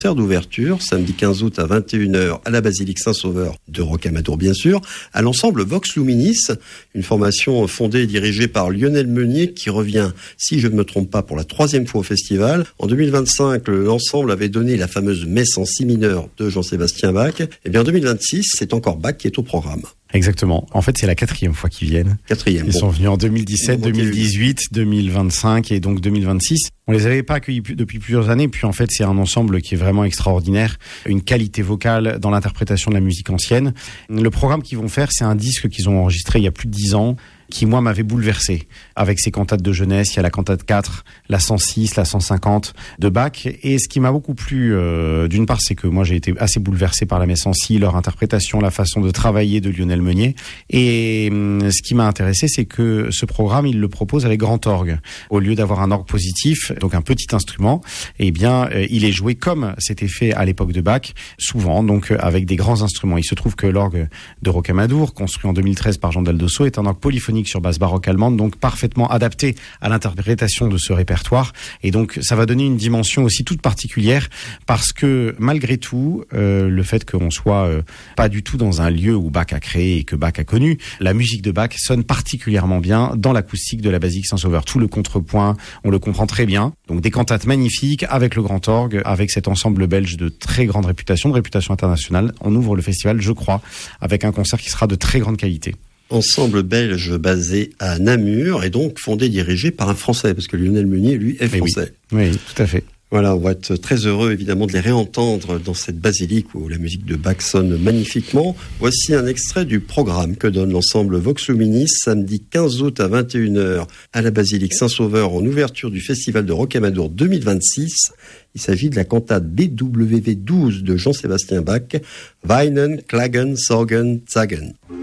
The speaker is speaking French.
Concert d'ouverture, samedi 15 août à 21h à la Basilique Saint-Sauveur de Rocamadour, bien sûr, à l'ensemble Vox Luminis, une formation fondée et dirigée par Lionel Meunier qui revient, si je ne me trompe pas, pour la 3e fois au festival. En 2025, l'ensemble avait donné la fameuse messe en si mineur de Jean-Sébastien Bach. Et bien en 2026, c'est encore Bach qui est au programme. Exactement. En fait, c'est la 4e fois qu'ils viennent. Ils sont venus en 2017, 2018, 2025 et donc 2026. On les avait pas accueillis depuis plusieurs années. Puis en fait, c'est un ensemble qui est vraiment extraordinaire. Une qualité vocale dans l'interprétation de la musique ancienne. Le programme qu'ils vont faire, c'est un disque qu'ils ont enregistré il y a plus de 10 ans. Qui, moi, m'avait bouleversé. Avec ses cantates de jeunesse, il y a la cantate 4, la 106, la 150 de Bach. Et ce qui m'a beaucoup plu, d'une part, c'est que moi, j'ai été assez bouleversé par la messe en si, leur interprétation, la façon de travailler de Lionel Meunier. Et ce qui m'a intéressé, c'est que ce programme, il le propose avec grand orgue. Au lieu d'avoir un orgue positif, donc un petit instrument, eh bien, il est joué comme c'était fait à l'époque de Bach, souvent, donc avec des grands instruments. Il se trouve que l'orgue de Rocamadour, construit en 2013 par Jean Daldosso, est un orgue polyphonique sur base baroque allemande, donc parfaitement adapté à l'interprétation de ce répertoire. Et donc, ça va donner une dimension aussi toute particulière parce que, malgré tout, le fait qu'on soit pas du tout dans un lieu où Bach a créé et que Bach a connu, la musique de Bach sonne particulièrement bien dans l'acoustique de la Basilique Saint-Sauveur. Tout le contrepoint, on le comprend très bien. Donc, des cantates magnifiques avec le grand orgue, avec cet ensemble belge de très grande réputation, de réputation internationale. On ouvre le festival, je crois, avec un concert qui sera de très grande qualité. Ensemble belge basé à Namur et donc fondé et dirigé par un Français, parce que Lionel Meunier, lui, est français. Oui, tout à fait. Voilà, on va être très heureux évidemment de les réentendre dans cette basilique où la musique de Bach sonne magnifiquement. Voici un extrait du programme que donne l'ensemble Vox Luminis samedi 15 août à 21h à la Basilique Saint-Sauveur en ouverture du Festival de Rocamadour 2026. Il s'agit de la cantate BWV 12 de Jean-Sébastien Bach, Weinen, Klagen, Sorgen, Zagen.